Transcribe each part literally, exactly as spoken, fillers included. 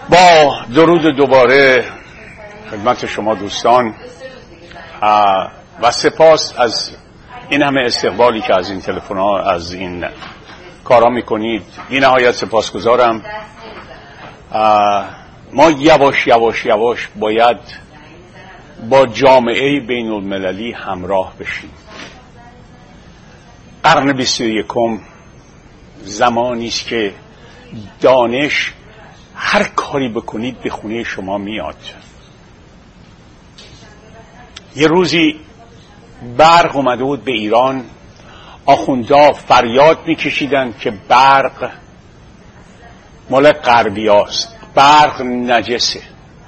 با درود دوباره خدمت شما دوستان و سپاس از این همه استقبالی که از این تلفن ها از این کارا میکنید. بی نهایت سپاسگزارم. ما یواش یواش یواش باید با جامعه بین المللی همراه بشیم. قرن بیست و یکم زمانی است که دانش هر کاری بکنید به خونه شما میاد. یه روزی برق اومده بود به ایران، آخوندا فریاد میکشیدن که برق مال غربی هاست، برق نجسه.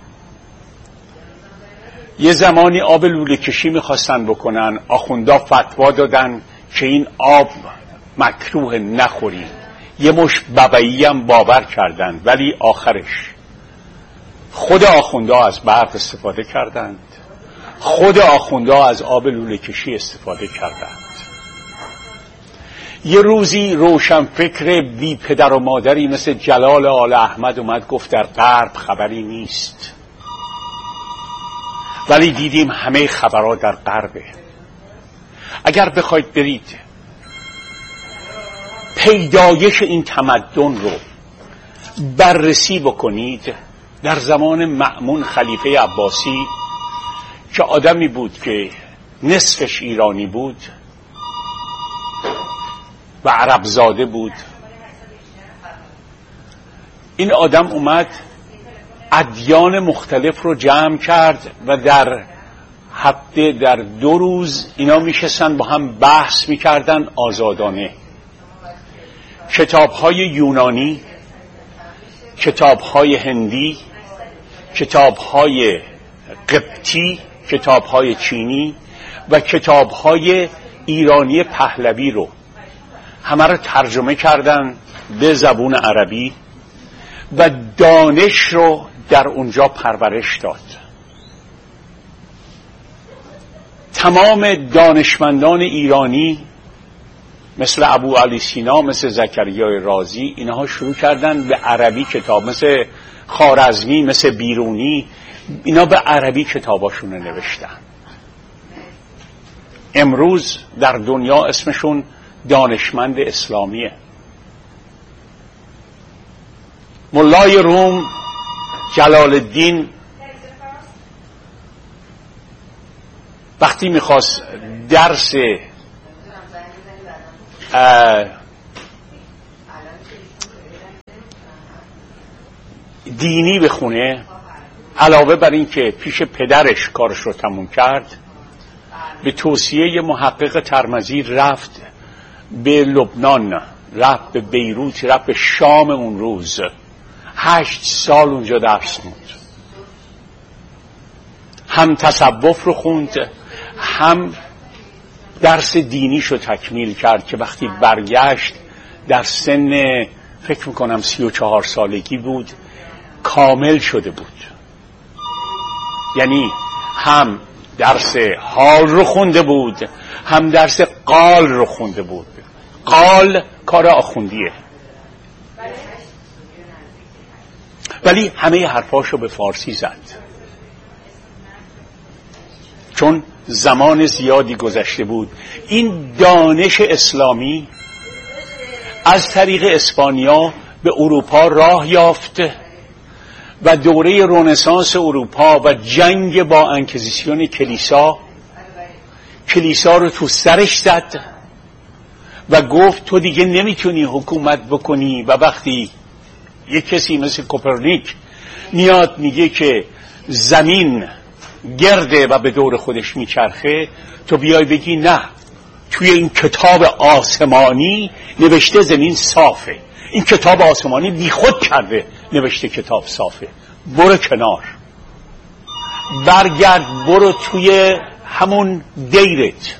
یه زمانی آب لوله کشی میخواستن بکنن، آخوندا فتوا دادن که این آب مکروه نخورید. یه مش ببعی هم باور کردند، ولی آخرش خود آخوندا از برق استفاده کردند، خود آخوندا از آب لوله کشی استفاده کردند. یه روزی روشنفکر بی پدر و مادری مثل جلال آل احمد اومد گفت در غرب خبری نیست، ولی دیدیم همه خبرها در غربه. اگر بخواید برید پیدایش این تمدن رو بررسی بکنید، در زمان مأمون خلیفه عباسی که آدمی بود که نصفش ایرانی بود و عرب زاده بود، این آدم اومد ادیان مختلف رو جمع کرد و در هفته در دو روز اینا میشستن با هم بحث میکردن آزادانه. کتاب‌های یونانی، کتاب‌های هندی، کتاب‌های قبطی، کتاب‌های چینی و کتاب‌های ایرانی پهلوی رو همه رو ترجمه کردن به زبون عربی و دانش رو در اونجا پرورش داد. تمام دانشمندان ایرانی مثل ابو علی سینا، مثل زکریای رازی، اینها شروع کردن به عربی کتاب، مثل خوارزمی، مثل بیرونی، اینا به عربی کتاباشون رو نوشتن. امروز در دنیا اسمشون دانشمند اسلامیه. مولای روم جلال الدین وقتی میخواست درس دینی بخونه، علاوه بر این که پیش پدرش کارش رو تموم کرد، به توصیه محقق ترمذی رفت به لبنان، رفت به بیروت، رفت به شام. اون روز هشت سال اونجا درس خوند، هم تصوف رو خوند، هم درس دینیشو تکمیل کرد که وقتی برگشت در سن فکر میکنم سی و چهار سالگی بود، کامل شده بود. یعنی هم درس حال رو خونده بود، هم درس قال رو خونده بود. قال کار آخوندیه، ولی همه حرفاشو به فارسی زد، چون زمان زیادی گذشته بود. این دانش اسلامی از طریق اسپانیا به اروپا راه یافت و دوره رنسانس اروپا و جنگ با انکیزیسیون کلیسا کلیسا رو تو سرش زد و گفت تو دیگه نمیتونی حکومت بکنی. و وقتی یک کسی مثل کوپرنیک میاد میگه که زمین گرده و به دور خودش میچرخه، تو بیای بگی نه، توی این کتاب آسمانی نوشته زمین صافه، این کتاب آسمانی بی خود کرده نوشته کتاب صافه، برو کنار، برگرد برو توی همون دیرت.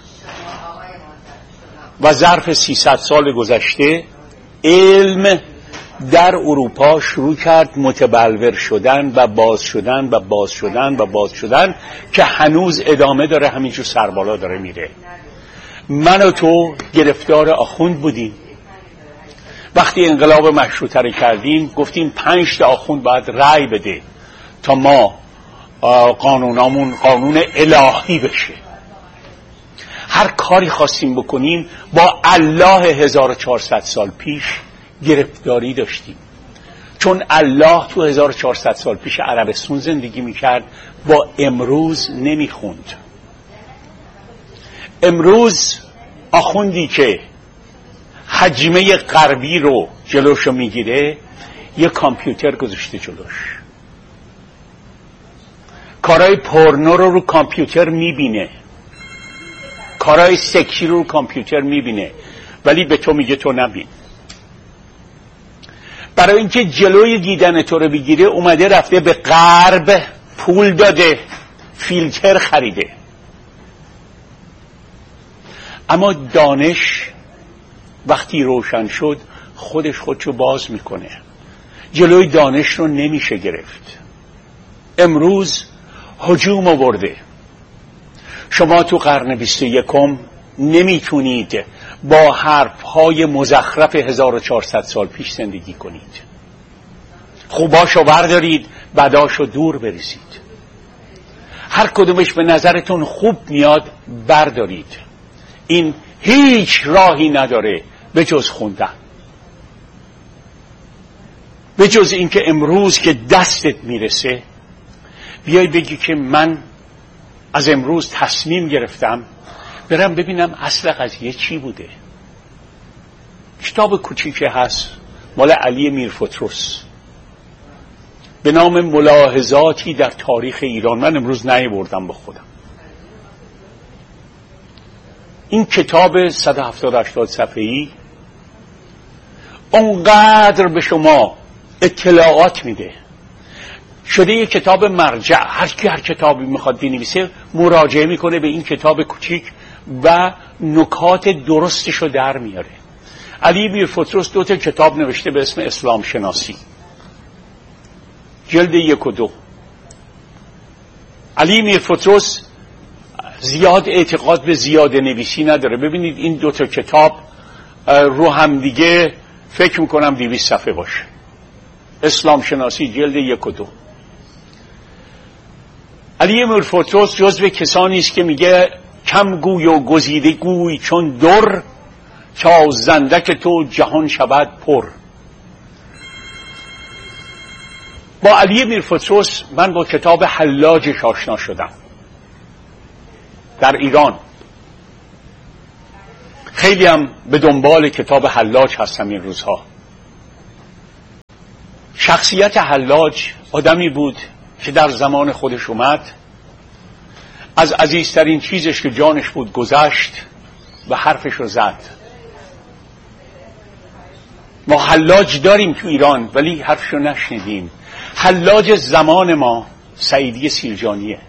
و ظرف سیصد سال گذشته علم در اروپا شروع کرد متبلور شدن و باز شدن و باز شدن و باز شدن که هنوز ادامه داره، همینجور سربالا داره میره. من و تو گرفتار آخوند بودیم وقتی انقلاب مشروطه رو کردیم گفتیم پنج تا آخوند باید رأی بده تا ما قانونامون قانون الهی بشه. هر کاری خواستیم بکنیم با الله هزار و چهارصد سال پیش گرفتاری داشتیم، چون الله تو هزار و چهارصد سال پیش عربستان زندگی میکرد، با امروز نمیخوند. امروز آخوندی که حجمه غربی رو جلوشو میگیره یه کامپیوتر گذاشته جلوش، کارهای پورنو رو رو کامپیوتر میبینه، کارهای سکسی رو رو کامپیوتر میبینه، ولی به تو میگه تو نبین. برای اینکه جلوی دیدن تو رو بگیره اومده رفته به غرب پول داده، فیلتر خریده. اما دانش وقتی روشن شد خودش خودشو باز میکنه، جلوی دانش رو نمیشه گرفت. امروز هجوم آورده. شما تو قرن بیست و یکم نمیتونید با حرفهای مزخرف هزار و چهارصد سال پیش زندگی کنید. خوباشو بردارید، بداشو دور بریزید. هر کدومش به نظرتون خوب میاد بردارید. این هیچ راهی نداره به جز خوندن، به جز اینکه امروز که دستت میرسه بیای بگی که من از امروز تصمیم گرفتم برم ببینم اصل قضیه چی بوده. کتاب کوچیکی هست مال علی میرفتروس به نام ملاحظاتی در تاریخ ایران. من امروز نیاوردم با خودم. این کتاب صد و هفتاد هشتاد صفحه‌ای اونقدر به شما اطلاعات میده، شده یک کتاب مرجع. هر کی هر کتابی میخواد بنویسه مراجعه میکنه به این کتاب کوچیک و نکات درستشو در میاره. علی میرفتروس دو تا کتاب نوشته به اسم اسلام شناسی، جلد یک و دو. علی میرفتروس زیاد اعتقاد به زیاده نویسی نداره. ببینید این دو تا کتاب رو هم دیگه فکر میکنم دویست صفحه باشه. اسلام شناسی جلد یک و دو. علی میرفتروس جزو کسانی است که میگه کم گوی و گزیده گوی چون در، تا زندک تو جهان شود پر. با علی میرفتروس من با کتاب حلاجش آشنا شدم در ایران. خیلی هم به دنبال کتاب حلاج هستم این روزها. شخصیت حلاج آدمی بود که در زمان خودش اومد، از عزیزترین چیزش که جانش بود گذشت و حرفش رو زد. ما حلاج داریم تو ایران ولی حرفش رو نشنیدیم. حلاج زمان ما سعیدی سیرجانیه.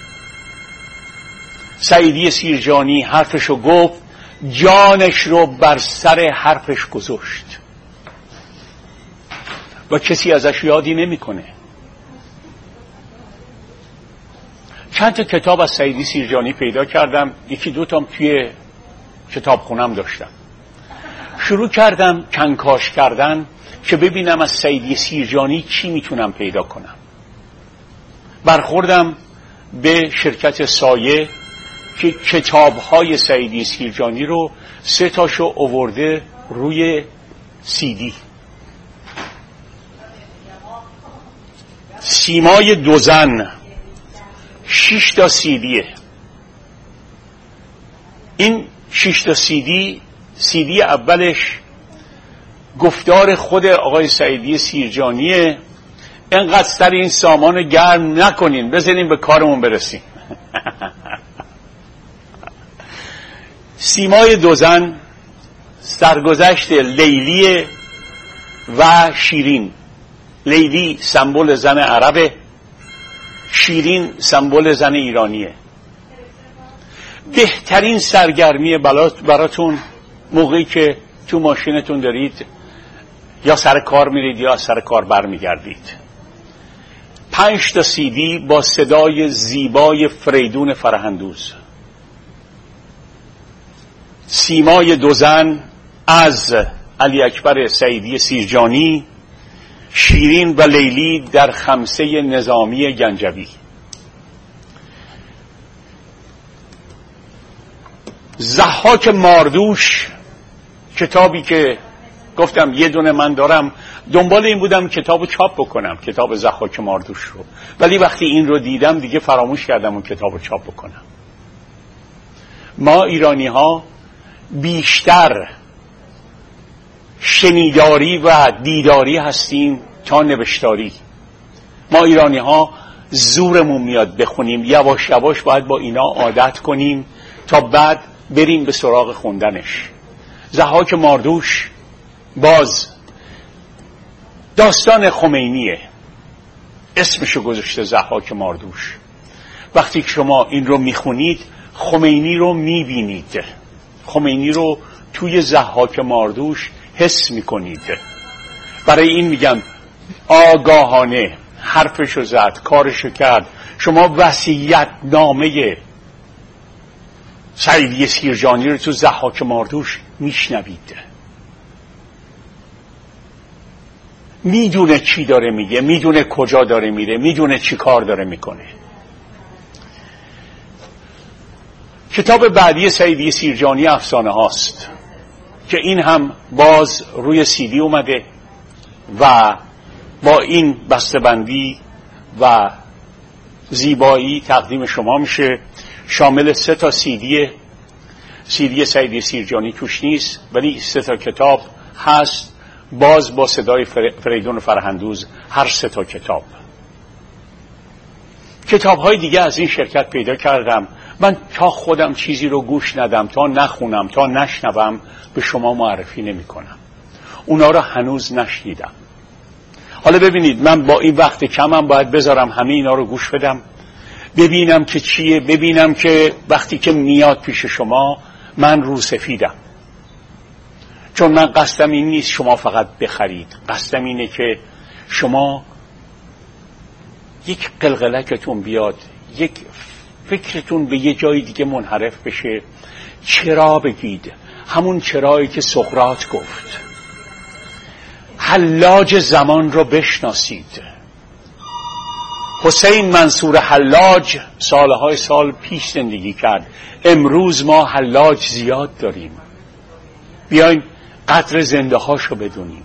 سعیدی سیرجانی حرفش رو گفت، جانش رو بر سر حرفش گذاشت و کسی ازش یادی نمیکنه. چند تا کتاب از سعیدی سیرجانی پیدا کردم، یکی دو تام توی کتاب خونم داشتم. شروع کردم کنکاش کردن که ببینم از سعیدی سیرجانی چی میتونم پیدا کنم. برخوردم به شرکت سایه که کتاب‌های سعیدی سیرجانی رو سه تاشو آورده روی سی دی. سیمای دو زن شش تا سی دیه. این شش تا سی دی، سی دی اولش گفتار خود آقای سعیدی سیرجانیه. اینقدر سر این سامان گرم نکنین، بزنین به کارمون برسیم. سیمای دو زن سرگذشت لیلی و شیرین. لیلی سمبل زن عربه، شیرین سمبل زن ایرانیه. بهترین سرگرمی براتون موقعی که تو ماشینتون دارید یا سر کار میرید یا سر کار برمیگردید، پنج تا سی دی با صدای زیبای فریدون فرهندوز. سیمای دو زن از علی اکبر سعیدی سیرجانی، شیرین و لیلی در خمسه نظامی گنجوی. ضحاک ماردوش، کتابی که گفتم یه دونه من دارم، دنبال این بودم کتابو چاپ بکنم، کتاب ضحاک ماردوش رو، ولی وقتی این رو دیدم دیگه فراموش کردم اون کتابو چاپ بکنم. ما ایرانی ها بیشتر شنیداری و دیداری هستیم تا نوشتاری. ما ایرانی ها زورمون میاد بخونیم، یواش یواش باید با اینا عادت کنیم تا بعد بریم به سراغ خوندنش. ضحاک ماردوش باز داستان خمینیه، اسمشو گذاشته ضحاک ماردوش. وقتی که شما این رو میخونید خمینی رو میبینید، خمینی رو توی ضحاک ماردوش حس میکنید. برای این میگم آگاهانه حرفشو زد، کارشو کرد. شما وصیت نامه سعیدی سیرجانی رو تو ضحاک ماردوش میشنوید. میدونه چی داره میگه، میدونه کجا داره میره، میدونه چی کار داره میکنه. کتاب بعدی سعیدی سیرجانی افسانه هاست که این هم باز روی سیدی اومده و با این بسته‌بندی و زیبایی تقدیم شما میشه. شامل سه تا سیدی سیدی سعیدی سیرجانی توش نیست، ولی سه تا کتاب هست، باز با صدای فریدون فرهندوز هر سه تا کتاب. کتاب های دیگه از این شرکت پیدا کردم. من تا خودم چیزی رو گوش ندم، تا نخونم، تا نشنوم به شما معرفی نمی کنم. اونا رو هنوز نشنیدم. حالا ببینید من با این وقت کمم باید بذارم همه اینا رو گوش بدم، ببینم که چیه، ببینم که وقتی که میاد پیش شما من رو سفیدم. چون من قصدم این نیست شما فقط بخرید، قصدم اینه که شما یک قلقلکتون بیاد، یک فکرتون به یه جای دیگه منحرف بشه. چرا بگید، همون چرایی که سقراط گفت. حلاج زمان رو بشناسید. حسین منصور حلاج سالهای سال پیش زندگی کرد، امروز ما حلاج زیاد داریم. بیاین قدر زنده هاشو بدونیم.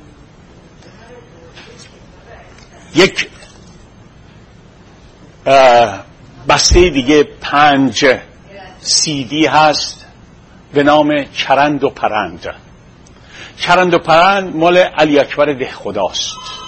یک بسته دیگه پنج سیدی هست به نام چرند و پرند. چرند و پرند مال علی اکبر دهخداست.